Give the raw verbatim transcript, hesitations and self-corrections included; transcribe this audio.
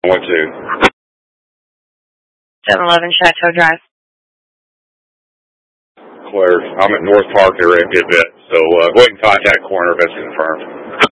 One, two. seven eleven Chateau Drive. Claire, I'm at North Park area a bit, so uh, go ahead and contact coroner if that's confirmed.